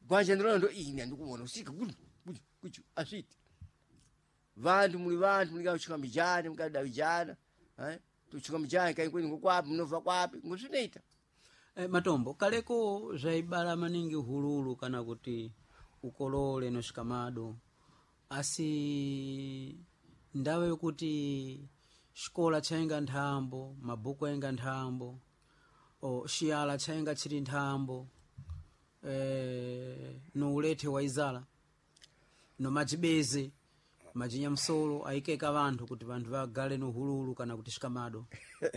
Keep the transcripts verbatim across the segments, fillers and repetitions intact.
gwanja ndinondo ine ndikuona usika kuti kuti kuti asiti vantu muli vantu muli kuchika mijani mukada vijana eh tuchika mijani kai kwini ngokwapi munova kwapi ngosvinoita. Eh, Matombo kaleko zvaibala maningi hululu kana kuti ukolole no shikamado asi ndawe yokuti xikola chainga nthambo mabhuku ainga nthambo o xiyala chainga chiri nthambo eh, no ulete wa izala no majibeze majinyamsolo aikeka vantu kuti vantu vagale no hululu kana kuti shikamado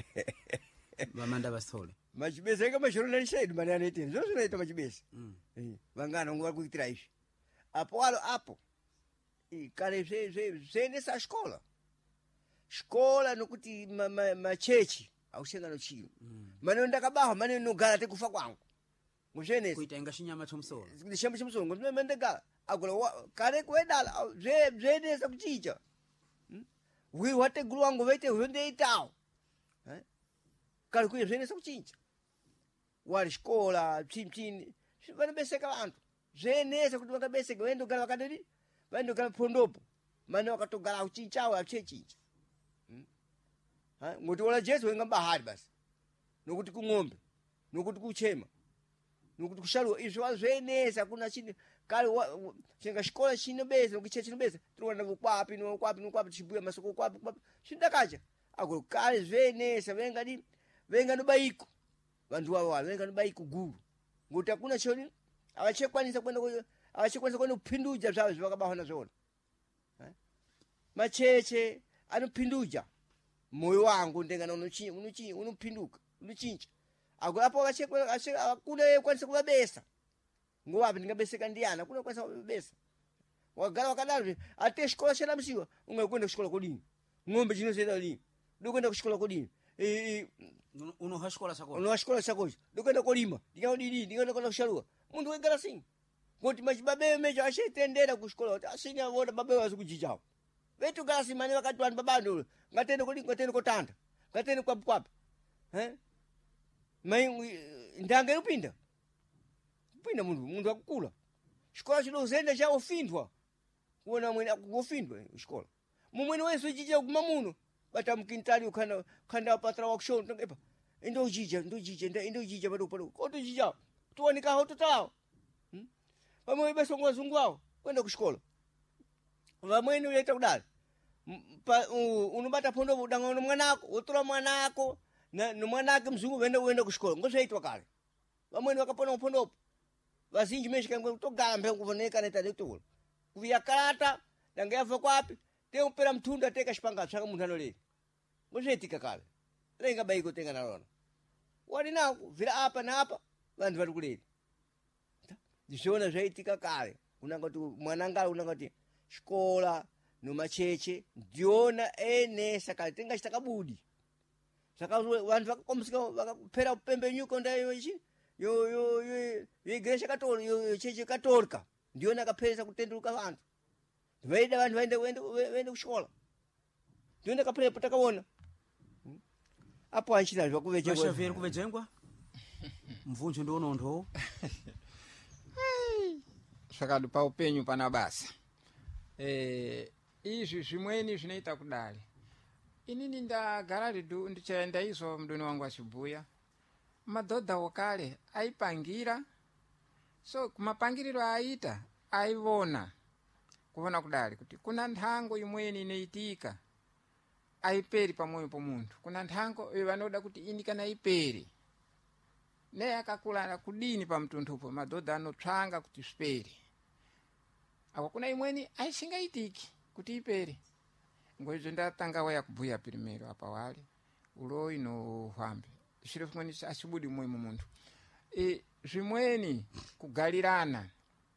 vamanda vasole machibese anga mashorona lishaidi mani anoiteni zvozvo zvinoita machibese mm. eh, vangana nguva kuitira izvi apo alo apo eh, kare zvenesa xikola xikola nokuti machechi aushengano chiro mm. mane ndakabaha mane nogara tekufa kwangu ngozvenesa kuita inga xinyama chomusolo chama chomusolo ngozvimene ndagara agula kare kwedala zvenesa kuchicha hmm? wi wategulu wangu vete hondeitawo eh? kale kuye zvenesa kuchinja wali xikola pchimpchini vanobeseka vantu zvenesa kuti vakabeseka vaendogara vakadini vaendogara phondopo mane wakatogara kuchinchawo apchechinja hmm? ngoti wala jesu wenga bahari basi nokuti kung'ombe nokuti kuchema nokuti kushaluwa izvo zvenesa kuna chini kale chinga xikola chinobesa nokuchechi chinobesa tinoona kwapi no kwapi no kwapi chibuya masoko kwapi kwapi chindakacha agolo kale zvenesa venga di venga no baiko vantu wao venga no baiko guru ngoti akuna choni avachekwanisa kwenda avachekwanisa kwenda kupinduja zvawo zvakabahona zvona eh macheche anopinduja moyo wangu ndengana unochi unochi unopinduka unochinja agolo apo avachekwa akuna kwanisa kubabesa ngowapi ndingabeseka ndiyana kuna kwanisa kubabesa wagara wakadaro ate xikola chena msiwa ungakwenda kuxikola kodini ng'ombe chinosenda lini ndokwenda kuxikola kodini eh uno hashikola chako uno hashikola chako ndokwenda kolima ndingaudidi ndingaenda kwenda kushaluwa mundu wegara singi ngoti machibabe mecho ashetendera kuxikola asini avona babe wazi kujijawo vetu gasi mani wakati wanu babando ngatende kodi ngatende kotanda ngatende kwapi kwapi eh mai ndanga yopinda pinda mundu mundu akukula xikola chino zenda cha ofindwa kuona mwene akufindwa xikola mumwene wenso jija kumamuno bata mkintali ukanda kanda patra workshop ngepa ndo jija ndo jija ndo jija bado pado koto jija tuonika hoto tawo hm pamwe beso ngwazungwao kwenda kuxikola vamwene uleta kudala unobata phondo udanga mwanako utura mwanako na mwanake mzungu wenda wenda kuxikola ngozvaitwa kale vamwene vakapona phondo vazinji meshe kangwe kutogala mbe kuvoneka neta lektola kuviya karata danga yafa kwapi te upera mtunda teka xipanga tsaka munhu anoleli ngozvetika kale lenga baiko tenga nalona wali nako vira apa na apa vantu vari kuleli ndizvona zvaitika kale unangati mwanangala unangati xikola no macheche ndiona enesa kale tenga chitakabudi saka vantu vakakomusika vakapera kupembenyuka ndayo ichi yo yo yo igreja katolika yo cheche katolika ndiona kapesa kutenduka vantu vaida vantu vaende wende wende kuxikola ndiona kapera patakaona apo anchita zvakuvejengwa vashaveri kuvejengwa mvunjo ndiono ndo zvakadi pa upenyu pana basa eh izvi zvimweni zvinoita kudali inini ndagara ridu ndichaenda izvo mdoni wangu achibhuya madhodha wakale aipangira so kumapangiriro aita aivona kuvona kudali kuti kuna nthango imweni inoitika aiperi pamoyo pomuntu kuna nthango vanoda kuti ini kana iperi ne akakula kudini pamtuntupo madhodha anotsvanga kuti zviperi ako kuna imweni aisingaitiki kuti iperi ngoizvo ndatanga waya kubhuya primero apa wali uloyi nohwambe zviro zvimweni achibudi mumwe mumuntu e zvimweni kugalirana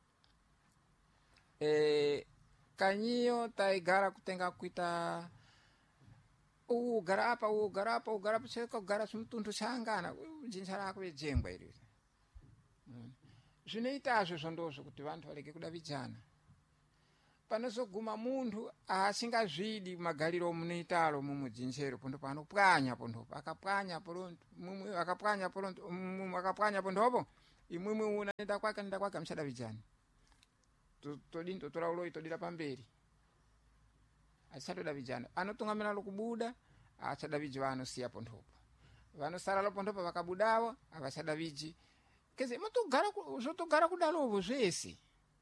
e kanyiyo taigara kutenga kuita ugara apa ugara apa ugara apa cheka kugara sumutuntu changana jinsa rako vejengwa iri zvinoitazvo zvondozvo kuti vantu vareke kudavidzana panozoguma muntu asingazvidi magariro munoitaro mumudzinzero pondo panopwanya pondo akapwanya poronto mumwe akapwanya poronto mumwe akapwanya pondopo imwimwe una nenda kwaka nenda kwaka mshadavijani todi totora uloi todira pamberi asatodavijana anotungamira lokubuda achadaviji vano siya pontopo vano sara lopontopo vakabudawa avachadaviji keze motogara zotogara kudalovo zvese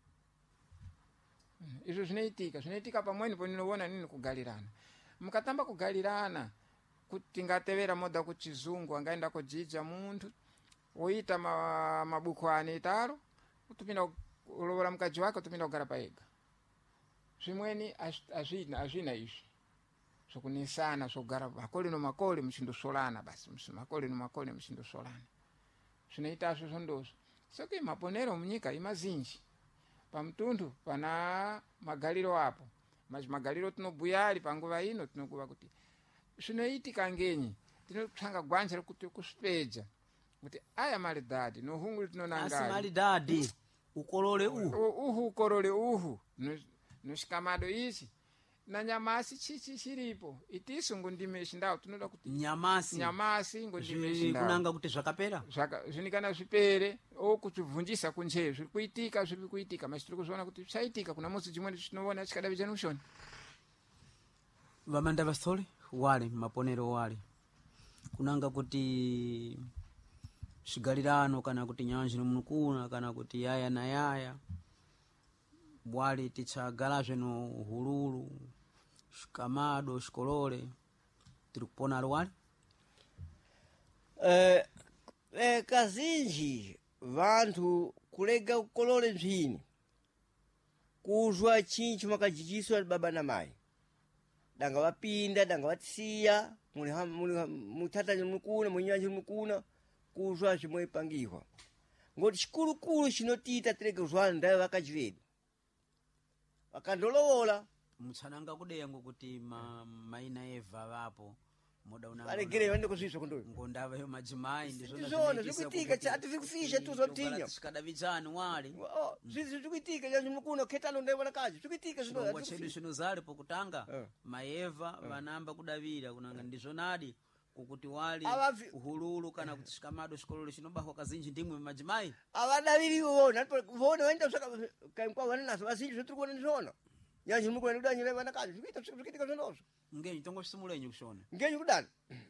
izvo zvinoitika zvinoitika pamweni poninoona nini kugalirana mukatamba kugalirana kuti ngatevera moda kuchizungu angaenda kujija muntu oita ma, mabuku ane taro utupinda ulovola mkaji wake utupinda kugara paega zvimweni azvina azvina izvi zvokunesana zvogara makole nomakole muchindosolana basi makole nomakole muchindosolana zvinoitazvo zvondozvo soke maponero munyika imazinji pamutundu pana magaliro apo magaliro tinobhuya ari panguva ino tinokuva kuti zvinoitika ngenyi tinotsvanga gwanje rekuti kuspeja kuti aya maridhadhi nohungu tinonangari asi maridhadhi ukolole uhu uhu ukolole uhu noshikamado ichi nanyamasi chichi chiripo itisu ngundime chindau tinoda kuti nyamasi nyamasi ngundime chindau kunanga kuti zvakapera zvaka zvinikana zvipere okutibvunjisa kunje zviri kuitika zviri kuitika masi tiri kuzoona kuti chaitika kuna musi chimwe tinoona chikadavijana ushoni vamanda vasole wale maponero wale kunanga kuti shigalirano kana kuti nyanji nomunukuna kana kuti yaya na yaya wale tichagalazve no hululu shikamado shikolole tiri kupona wale eh, eh, kazinji vantu kulega kukolole mzini kuzwa chinchi makajijiswa baba na mai danga wapinda danga watisiya muli muli mutata mukuna munyanji mukuna kuzwa chimwe pangihwa ngoti chikulukulu chinotita tereke kuzwana ndaye vakachivedu vakandolowola muchananga kudengo kuti ma, maina eva vapo moda una alegere wende kuzizwa kundoyo ngondava yo majimai ndizona zikuitika chati vikufisha tu zotinya chikadavijani wale oh zizi zikuitika yanyu mukuna ketano ndaye wana kaji zikuitika zvino ati chedu zvino zali pokutanga uh. maeva uh. vanamba kudavira kunanga ndizonadi kukuti wali uhululu kana kuti shikamado shikololo chinobahwa kazinji ndimwe majimai avadaviri vona vona wenda zvaka kaimkwa vana nazo vazinji zvotiri kuona ndizona nyanji mukuna ndudanye vana kaji zvikuita zvikitika zvinozo ngenyi tongo simulenyi kushona ngenyi kudani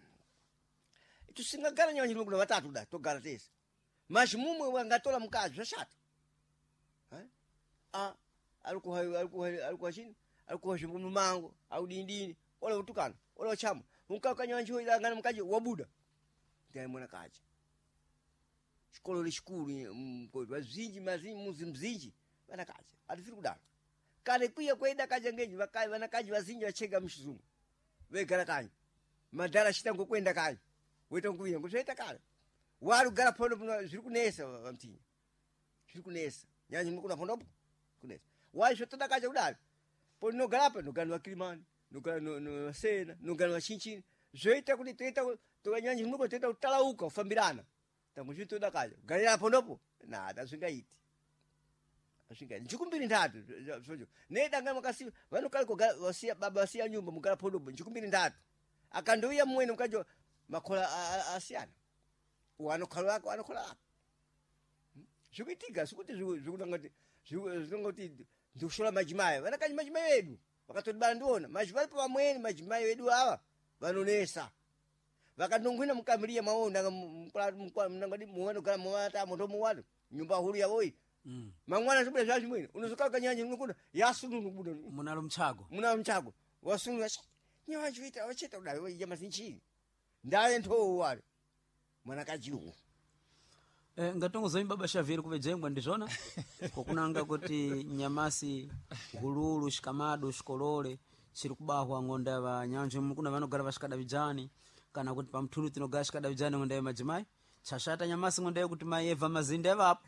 tusingagara nyanji mukuna vatatu da togara tese mashi mumwe wangatola mkazi zvashata eh a alikuwa alikuwa alikuwa chini alikuwa shimunu mango au dindini wala utukana wala chama unkaka nyanji ila ngana mkaji wabuda ndiye mwana kaji shikolo lishikuru mkodi wazinji mazinji muzi mzinji vana kaji atifiri kudala kale kuya kwenda kaja ngenji vakai vana kaji wazinji wachega mshizungu vegara kanyi madala shitango kwenda kanyi weta nguya nguzvaita kale wari kugara pono zviri kunesa vamtinya zviri kunesa nyanji mukuna pondopo kunesa wai zvotoda kaja kudala pono nogara pa nogana wakilimani nogana no no sena nogana wachinchini zvoita kuti toita tokanyanji muko toita kutalauka kufambirana tangu zvitoda kaja galera pondopo na tazvingaiti ashinga njikumbiri ndatu zvojo nedanga makasi vanokale wasiya baba wasiya nyumba mugara pondopo njikumbiri ndatu akandouya mwene mukajo makola asiyana wanokhala wako anokhala wako zvikuitika sikuti zvikunangati zvinongoti ndikushola majimai vanakanyi majimai vedu vakatodibana ndiona majimai pamweni majimai vedu ava vanonesa vakandongwina mukamiriya maona mnangadi muwanogara muwata moto muwatu nyumba huru yavoyi mm. mangwana zvibule zvazvimwene unozokala kanyanyi unokuna yasununu buda munalo mchago munalo mchago wasunu nyawachiita wachita kudai yamazinchini ndaye ntoo wale mwana kajungu eh ngatongo zoim baba Shaviri kuvejengwa ndizona kokunanga kuti nyamasi hululu shikamado shikolole chiri kubahwa ngonda va nyanje mukuna vanogara vashikada vijani kana kuti pamthulu tinogara shikada vijani ngonda ya majimai chashata nyamasi ngonda kuti maeva mazinde vapo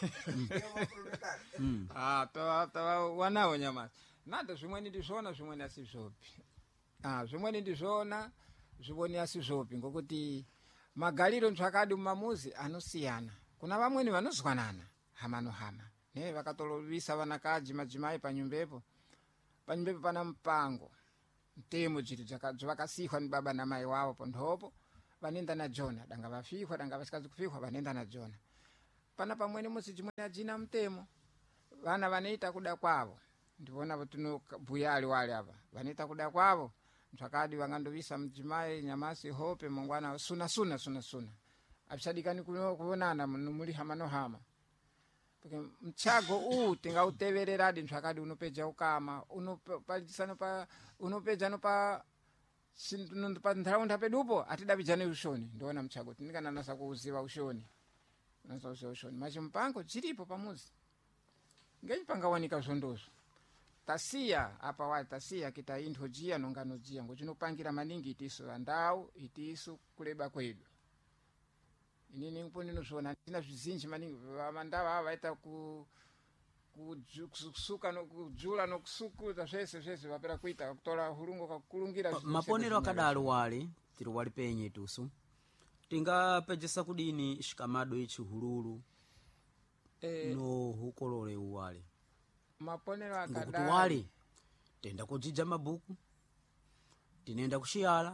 mm. ah tawa tawa wanawo nyamasi nada zvimweni ndizvona zvimweni asizvopi ah zvimweni ndizvona zviboni asizvopi ngokuti magaliro ntsvakadi mumamuzi anosiyana kuna vamweni vanozwanana hama no hama ne vakatolovisa vanakaji majimai panyumbepo panyumbepo pana mpango mtemo chiti zvakasihwa ni baba na mai wavo pondopo vanenda na Jona danga vafihwa danga vasikazi kufihwa vanenda na Jona pana pamwene musi chimwene ajina mtemo vana vanaita kuda kwavo ndivona tino buyali wale apa vanaita kuda kwavo mtsakadi vangandovisa mchimaye nyamasi hope mongwana suna suna suna suna apisadikani kuonana muli hama hama porque mchago uu tingautevereradi mtsakadi unopeja ukama unopalisano pa unopeja no pa pa nthaunda pedupo atidabijane ushoni ndiona mchago tindikana nasa kuuziva ushoni nasa uziva ushoni machi mpango chilipo pamuzi ngenyi pangawanika zvondozo tasiya apa wa tasiya kita intho jia nongano jia ngochinopangira maningi itiso andau itiso kuleba kwedu inini ngiponi nozvona tina zvizinji maningi vamandava ava vaita ku kusuka no kujula no kusukuza zvese zvese vapera kuita kutola hurungo kakulungira maponero akadalo wale tiri wali penye tusu tingapejesa kudini shikamado ichi hululu eh, no hukolole uwale maponero akadalo ngokuti wale tenda kujija mabuku tinenda kushiyala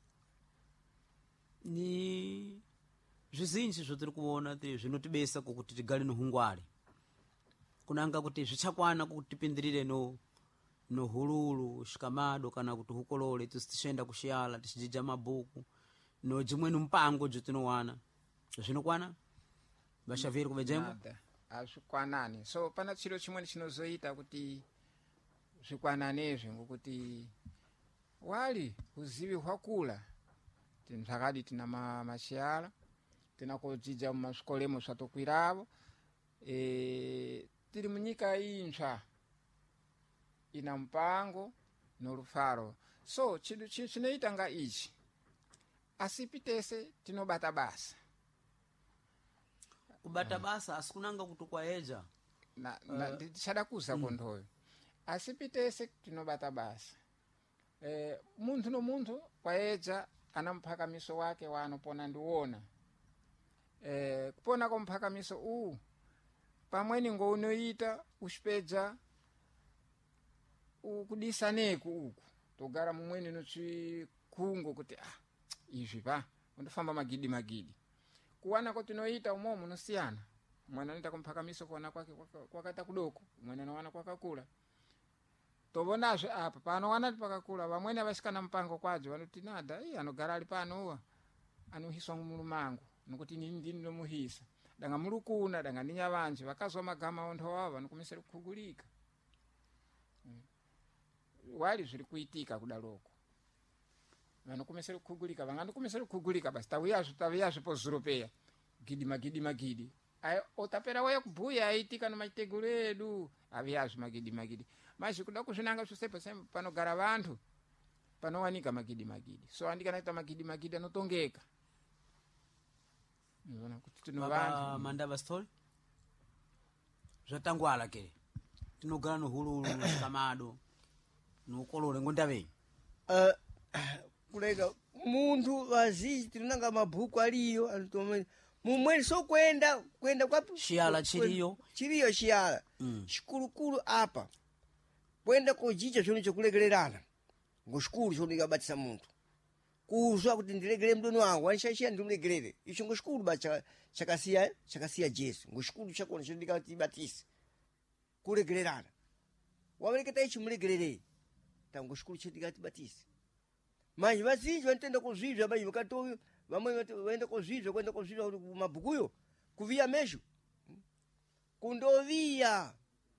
ni zvizinji zvotiri kuona tiri zvinotibesa kokuti tigale no hungwale kunanga kuti zvichakwana kuti tipindirire no no hululu shikamado kana kuti hukolole tisishenda kushiyala tisijija mabuku no jimwenu mpango jutinowana zvinokwana vashaviri kuvejengo azvikwanani so pana chiro chimwe chinozoita kuti zvikwananezve ngokuti wali uzivi hwakula tinzakadi tina ma, mashiyala tinakojija mumaskolemo swatokwiravo e, tiri munyika intsva ina mpango norufaro so chidu chinoita nga ichi asipitese tinobata basa kubata basa asikunanga kuti kwaeja na, na uh, ndichadakuza mm. kondoyo asipitese tinobata basa e, munthu no munthu kwaeja ana mphakamiso wake wanopona ndiwona e, kupona kwa mphakamiso uu pamweni ngo unoita ushipeja ukudisaneku uku togara mumweni nochikungo kuti ah izvi pa undofamba magidi magidi kuwana kuti noita umomo nosiyana mwana anaita kumphakamiso kuona kwake kwakata kudoko mwana anawana kwakakula tobonazve apa pano wanati pakakula vamweni avasikana mpango kwadzo vanotinada ii anogara ali pano uwa anohiswa mulumango nokuti nini ndini nomuhisa danga mulukuna danga ninya vanje vakazwa magama ontho wavo vanokomesera kukhugulika hmm. wali zviri kuitika kudaloko vanokomesera kukhugulika vangandokomesera kukhugulika basi tawiyazvo tawiyazvo pozuropeya gidi magidi magidi ayo otapera waya kubhuya aitika nomaiteguro edu aviyazvo magidi magidi mazvi kuda kuzvinanga zvosepo sembe panogara vantu panowanika magidi magidi so andikanaita magidi magidi anotongeka nivona kuti tino vantu mandava story zvatangwala ke tinogara nohululu shikamado nokolole ngondavei uh, kulega muntu vazhinji tinonanga mabhuku aliyo anotomwe mumweni so kwenda kwenda kwa shiyala chiriyo chiriyo shiyala mm. shikulukulu apa kwenda kojija zvino chokulegererana ngoshikulu cholingabatisa muntu kuzwa kuti ndilegere mdono wangu wanishaishia ndimulegerere icho ngoshikulu bacha chakasiya chakasiya Jesu ngoshikulu chakona chondikatibatisa kulegererana wawereketa ichi mulegerere tangu shikulu chondikatibatisa manje vazhinji vanotenda kuzvizva manje vakatoyo vamwe vaenda kuzvizva kwenda kuzvizva mabhukuyo kuviya mesho kundoviya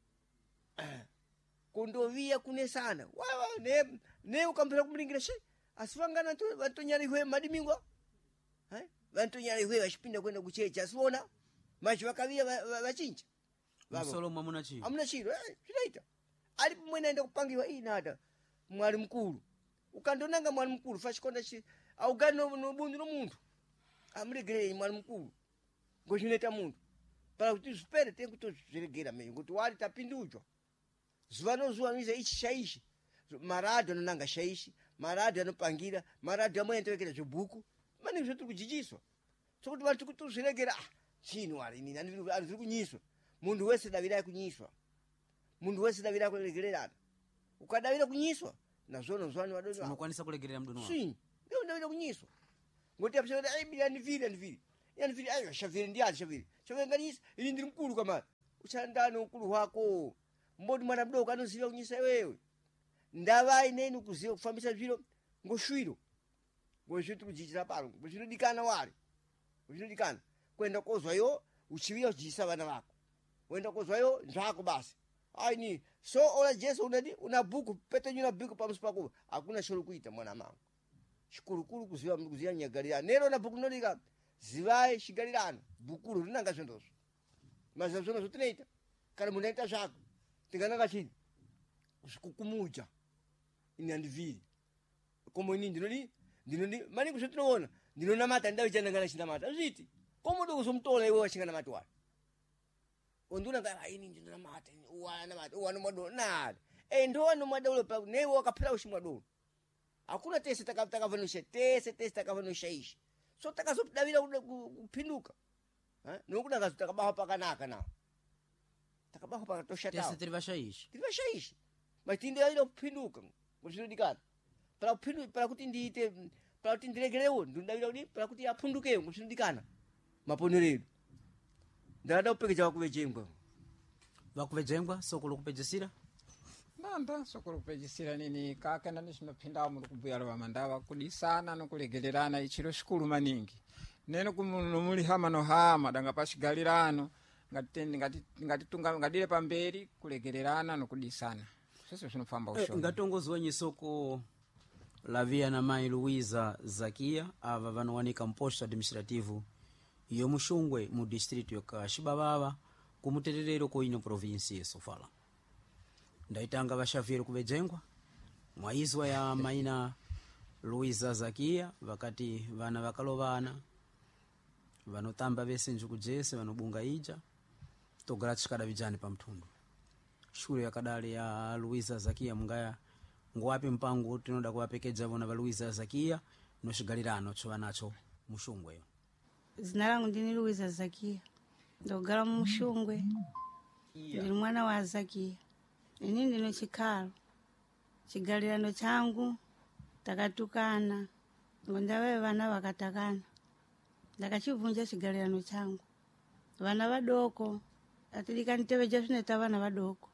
kundoviya kunesana wawa ne ne ukambira kumulingira she asivangana to vantonyarihwe madimingwa hai vantonyarihwe vashipinda kwenda kuchecha asiona manje vakaviya vachinja vavo amuna chi amuna chiro eh zvinoita ali pomwe aenda kupangiwa inada mwali mkulu ukandonanga mwali mkulu fashikonda chi augani nobundu nomuntu amulegerere mwali mkulu ngozvineta muntu para kuti zvipere tengutozviregera menyo kuti wali tapindujwa zuva nozuva noiza ichi shaishi maradho anonanga shaishi maradho anopangira maradho amwe anotowekera zvibhuku mane zvotiri kujijiswa sokuti vantu kuti tozviregera ah chini wali inini andiri kunyiswa munhu wese davira kunyiswa munhu wese davira kulegererana ukadavira kunyiswa nazvono zvani vadoni unokwanisa kulegerera mdono wako si ndio ndavira kunyiswa ngoti apsha ai bila ndivira ndivira yani vile ayo shaviri ndi ayo shaviri chovenganisa ili ndiri mkulu kama uchandani ukulu wako mbodi mwana mdogo anoziva kunyisa wewe ndava ineni kuziva kufambisa zviro ngoshwiro ngozviro tikujichira pano ngozvinodikana wari ngozvinodikana kwenda kozwayo uchiviya kujichisa vana vako wenda kozwayo zvako basi aini so ola Jesu unadi una buku pete nyuna buku pamusi pako hakuna shoro kuita mwana mangu shikurukuru kuziva kuziva nyagalira nero na buku nodika zivai shigalirano bukuru rinanga zvondozo mazazvona zvotoita kana munhu aita zvako tingananga chini kukumuja ini handivhiri komo ini ndinodi ndinodi maningi zvotinoona ndinonamata ndau chanangana chinamata zviti komo ndokuzomutola iwe wachinganamata wani onduna nga aini ndinonamata uwanamata uwanomwadolo nada e ndo wanomwadolo pa newe wakapera ushimwadolo hakuna tese takavanosha tese tese takavanoshaisha so takazodavira kupinduka nokuti akazi takabaho pakanaka nawo takabaho pakatoshatawo tese tiri vashaishi tiri vashaishi matindeaida kupinduka ngozvinodikana para kupinduka para kuti ndiite para kuti ndiregerewo ndinodavira kuti para kuti apundukewo ngozvinodikana maponeredo ndada kupekecha vakuvejengwa vakuvejengwa soko lokupedzisira nanda soko lokupedzisira nini kakena nishinopindawo muri kubuyalo vamandava kudisana nokulegererana ichiro shikulu maningi neno kumuli hama no hama danga pashigalirano ngati ngati ngati tunga ngadire pamberi kulegererana nokudisana sese zvinofamba ushona ngatongoziwa nyisoko lavia na mai Luiza Zakia ava vanowanika mposto administrativo iyo mushungwe mu district yoka Shibabava kumutererero ko ino province yesofala ndaitanga vashaviri kuvejengwa mwaizwa ya maina Luiza Zakia vakati vana vakalovana vanotamba vese njuku jese vanobunga ija togara chikada vijani pa mtundu shule yakadali ya Luiza Zakia mungaya ngwapi mpango tinoda kuwapekedza vona va Luiza Zakia noshigalirano chova nacho mushungwe. Zina langu ndini Luiza Zakia ndogala mushungwe ndiri mwana wa Zakia ini ndino chikalo chigalirano changu takatukana ngondawe vana vakatakana ndakachivunja chigalirano changu vana vadoko atilika niteveja zvineta vana vadoko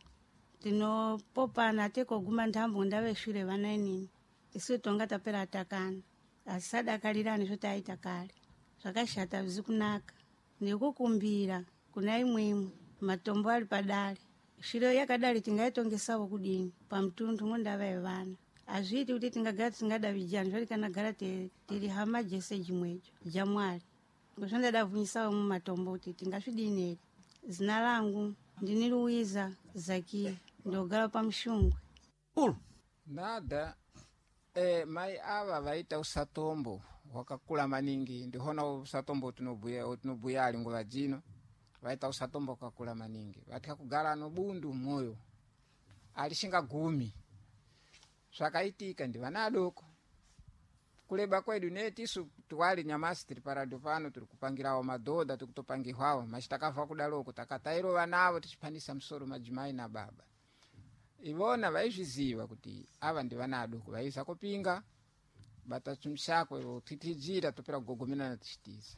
tinopopana ateko guma ndambo ndave shure vana inini isu tonga tapera atakana asadakalirani zvotaita kale zvakashata vizikunaka nekukumbira kuna imwimwe matombo ali padali shiro yakadali tingaitongesawo kudini pamtundu ngondava vana azviti kuti tingagara tingada vijana zvali kana gara tiri hama jese jimwejo jamwali ngozvandada vunyisawo mumatombo kuti tingasvidineri. Zina langu ndini Luiza Zakia ndogala pamushungwe ulu nada eh, mai ava vaita usatombo wakakula maningi ndihona usatombo tinobuya tinobuya ali nguva jino vaita usatombo wakakula maningi vatika kugara nobundu moyo alishinga gumi zvakaitika ndi vana adoko kuleba kwedu netisu twali nyamasi tiri parado pano tiri kupangirawo madhodha tiri kutopangirwawo machitakabva kudaloko takatairo vanavo tichipandisa musoro madzimai na baba ivona vaizviziva kuti ava ndi vana adoko vaiza kupinga bata chumshakwe votitijira topera kugogomenana tichitiza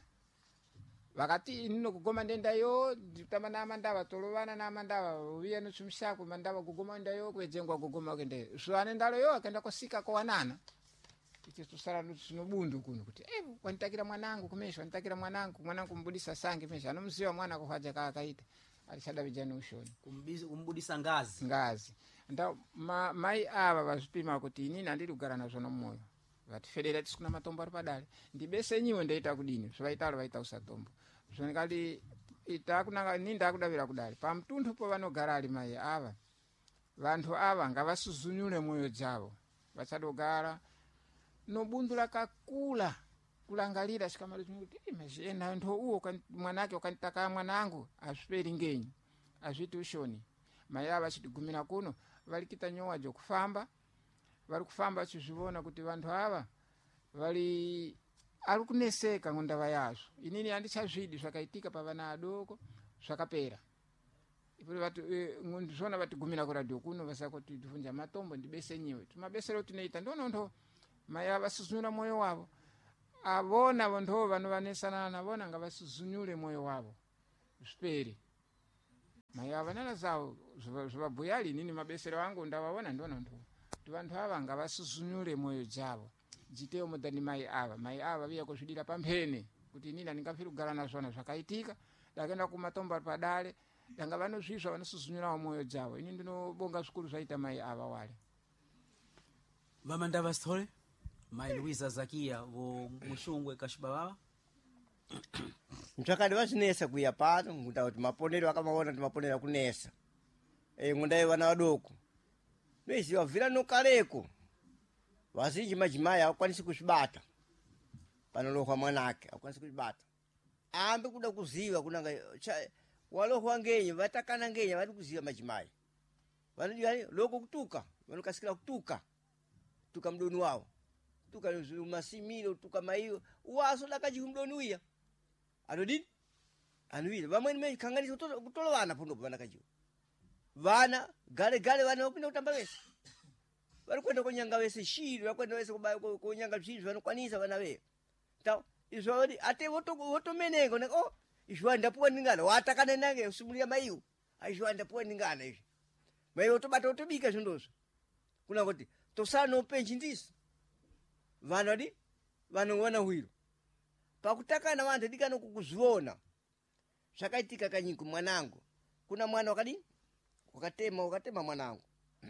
vakati inino kugoma ndendayo nditama namandava tolovana namandava uye nochumshakwe mandava kugoma ndendayo kwejengwa kugoma kende zwane ndalo yo akaenda kosika kowanana ichi tusara tinobundu kuno kuti eh wanitakira mwanangu kumesha wanitakira mwanangu mwanangu mbudisa sangi mesha anomziwa mwana kuhaja kaakaita alishada vijana ushoni kumbizi kumbudisa ngazi ngazi nda ma, mai ava vazvipima kuti inini andiri kugara nazvo nomoyo vatifedera tisikuna matombo ari padale ndibese nyiwe ndeita kudini zvaitalo vaita usatombo zvonikati itakunanga nini ndakudavira kudale pamtundu po vanogara ali mai ava vantu ava ngavasuzunyule moyo dzavo vachadogara nobundu lakakula kulangalira shikamali kuti mezhena ndo uwo mwanake ukanitaka mwanangu azviperi ngenyi azviti ushoni mai ava chitigumira kuno valikita nyowa jokufamba vari kufamba chizvivona kuti vantu ava vari ari kuneseka ngondava yazvo inini handichazvidi zvakaitika pavana adoko zvakapera ipo vati ngondizvona vatigumira kuradio kuno vasakoti tivunja matombo ndibese nyiwe tumabesero tunoita ndonondo mai ava suzunyura moyo wavo avona vo ndo vanovanesana navona ngavasuzunyure moyo wavo spere mai ava nala zawo zvivabhuya nini mabesero angu ndavaona ndona ndo kuti vantu ava ngavasusunure moyo dzavo dzitewo mudhani mai ava mai ava viya kuzvidira pamphene kuti inini andingafiri kugara nazvona zvakaitika ndakaenda kumatombo ari padare danga vanozvizva vanosusunurawo moyo dzavo. Ini ndinobonga zvikuru zvaita mai ava wale vamandava story mai Luiza Zakia vo mushungwe kashibaba mchakadi vazinesa kuya pano nguta kuti maponero akamaona kuti maponero kunesa e ngundai vana vadoko nezi vavhira nokareko vazhinji majimai akwanisi kuzvibata panolohwa mwanake akwanisi kuzvibata ambe kuda kuziva kunanga walohwa ngenye vatakana ngenye vari kuziva majimai vanodi yani loko kutuka vanokasikira kutuka tuka mdoni wavo tuka masimiro tuka maiyo waso dakaji mdoni uya anodini anuwile vamweni me kanganisa kutola vana pondopo vana kajiwa vana gale gale vana vapinda kutamba wese vari kwenda kunyanga wese shiri vakwenda wese kunyanga zviri vanokwanisa vana ve ta izvo vadi ate voto votomenengo ne oh izvo ndapuwa ndingana watakana nange usumulia maiyo aizvo ndapuwa ndingana izvi maiyo tobata utobika zvindozvo kuna kuti tosana upenji ndisi vana vadi vanongwana hwiro pakutakana vantu dikano kukuzviona zvakaitika kanyiko mwanangu kuna mwana wakadi wakatema wakatema mwanangu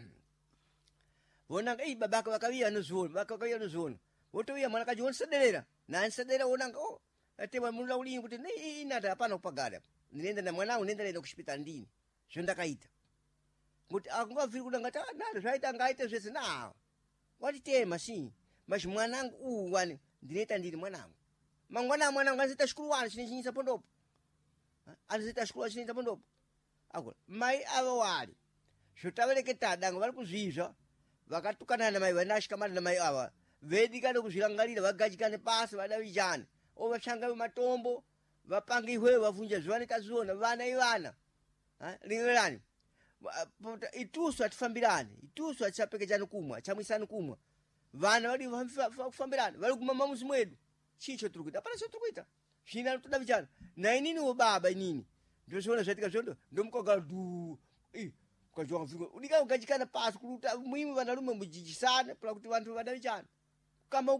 vonanga ei babaka wakawiya nozviona wakawiya nozviona wotowiya mwana kajiona sederera na sederera wonanga oh atema munula ulinyi kuti nei inata hapana kupagada nenda na mwanangu nenda nenda kushipita ndini zvo ndakaita kuti akungavhiri kudanga ta nalo zvaita ngaite zvese na watitema si mashi mwanangu uwu wani ndineta ndiri mwanangu mangwana mwanangu anzita shukuru wani chinechinyisa pondopo anzita shukuru wani chinechinyisa pondopo akula mai ava wali zvotavereketa danga vari kuzvizva vakatukana na mai vanashikamana na mai ava vedikane kuzvirangarira vagadzikane pasi vadavijane ovashanga matombo vapangihwe vavunja zvivane taziona vana ivana ringerani itusu atifambirane itusu atisapekedzane kumwa chamwisane kumwa vana vadi kufambirane vari kumama muzi mwedu chicho tiri kuita hapana tiri kuita zvina toda vichana na inini wo baba inini ndozviona zvatika zvondo ndomukogara du ukajoka mfiko udika ugadzikana pasi kuruta muhimu vanarume mujijisane pula kuti vantu vada vichana kama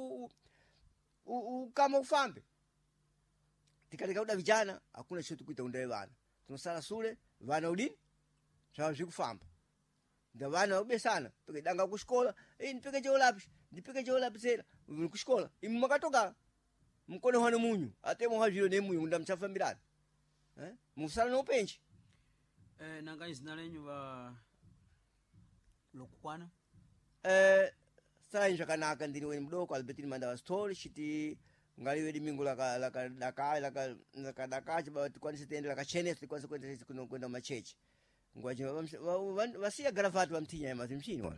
kama ufambe tikatika uda vijana hakuna choto kuita undaye vana tunosala sule vana udini zvawa zvikufamba nda vana ubesana tukidanga kushikola eh nipeke jolapi nipeke jolapi sera kushikola imu makatoka mkono hano munyu atemo hajiro ne munyu ndamchafambirana eh musala no penchi eh nanga izina lenyu va lokukwana eh sai zvakanaka ndini weni mudoko Albertine Mandava story chiti ngaliwe dimingo laka laka laka laka laka laka chiba tikwanise tende laka chenes tikwanise kwenda kuno kwenda machechi ngwaje vasiya garavati vamtinya yamazimshini wana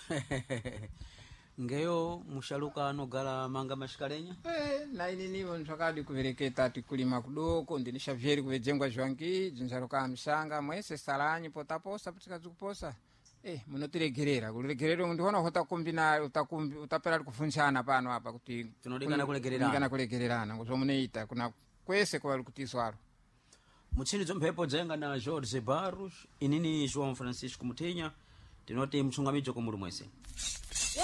ngeyo mushaluka anogala manga mashikalenya eh na inini vanhu zvakadi kuvereketa tikulima kudoko ndinishavheri kuvedzengwa zvangi dzinzaruka mshanga mwese salanyi potaposa putikadzikuposa eh munotiregerera kuregerero ndiona hota kombina utakumbi utapera kufunchana pano apa kuti tinodikana kulegererana ndikana kulegererana ngozvo munoita kuna kwese kwa kutiswaro muchini dzompepo dzenga na Jorge Barros inini João Francisco Mutenya tinoti mchungamidzo kumuru mwese